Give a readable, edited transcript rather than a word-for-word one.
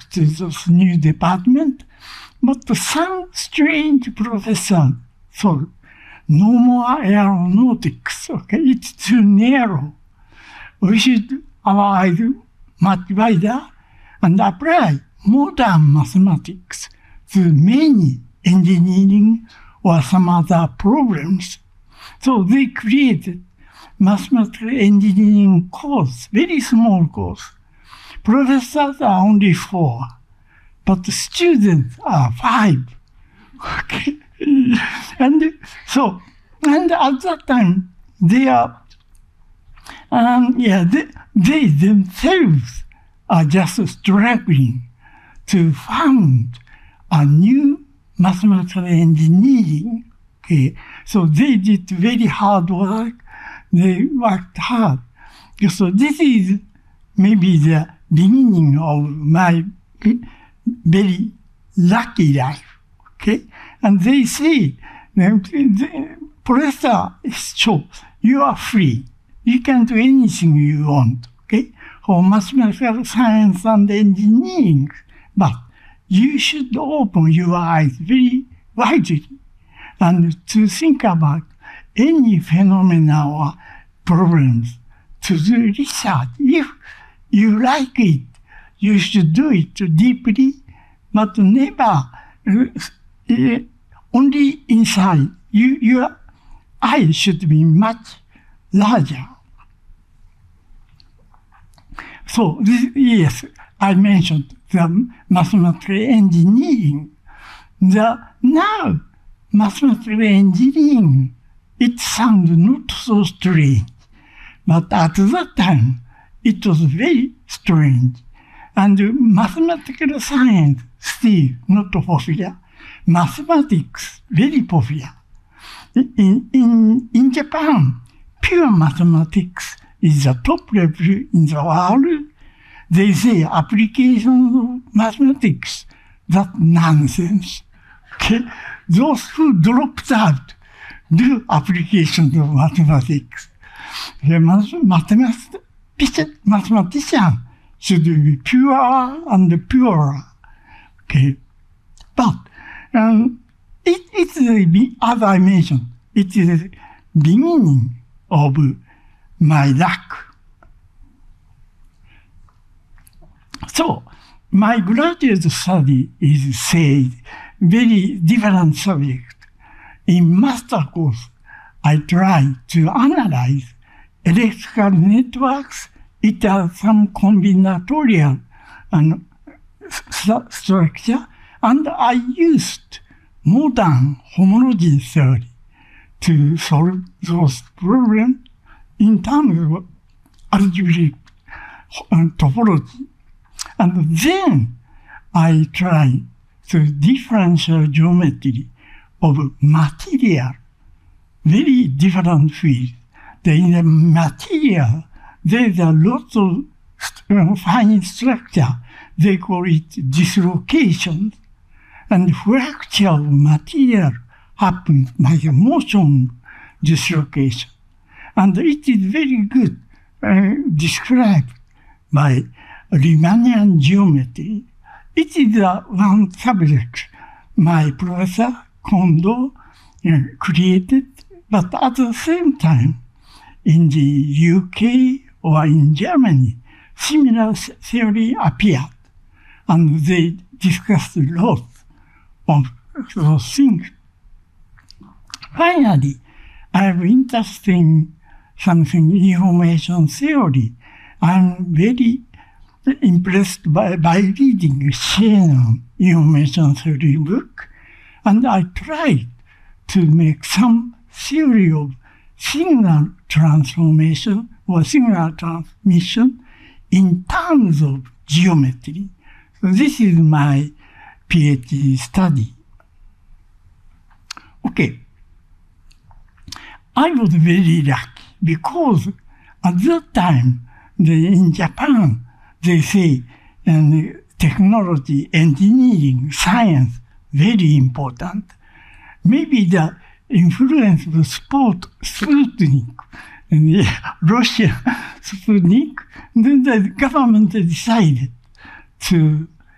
to this new department, but some strange professor thought, no more aeronautics, okay, it's too narrow. We should our eyes much wider and apply modern mathematics to many engineering or some other problems. So they created mathematical engineering course, very small course. Professors are only 4, but the students are 5. Okay. And at that time, they themselves are just struggling to found a new mathematical engineering. Okay. So they did very hard work. They worked hard. So this is maybe the beginning of my very lucky life. Okay. And they say, Professor Cho, you are free. You can do anything you want. Okay. For mathematical science and engineering. But you should open your eyes very widely and to think about any phenomena or problems, to do research. If you like it, you should do it deeply, but never only inside. Your eyes should be much larger. So yes, I mentioned the mathematical engineering. Now, mathematical engineering, it sounds not so strange. But at that time, it was very strange. And mathematical science, still not popular. Mathematics, very popular. In Japan, pure mathematics is the top level in the world. They say applications of mathematics, that's nonsense. Okay? Those who dropped out do applications of mathematics. The mathematician should be pure and purer. Okay? But as I mentioned, it is the beginning of my luck. So, my graduate study is, say, very different subject. In master course, I try to analyze electrical networks. It has some combinatorial structure, and I used modern homology theory to solve those problems in terms of algebraic topology. And then I try the differential geometry of material, very different fields. In the material, there's a lot of fine structure. They call it dislocations. And fracture of material happens by a motion dislocation. And it is very good described by Riemannian geometry. It is one subject my professor Kondo created, but at the same time, in the UK or in Germany, similar theory appeared, and they discussed a lot of those things. Finally, I am interested in something information theory. I'm very impressed by reading Shannon information theory book, and I tried to make some theory of signal transformation or signal transmission in terms of geometry. So this is my PhD study. Okay. I was very lucky because at that time, in Japan, they say technology, engineering, science, very important. Maybe the influence of Sputnik, Russia Sputnik, then the government decided to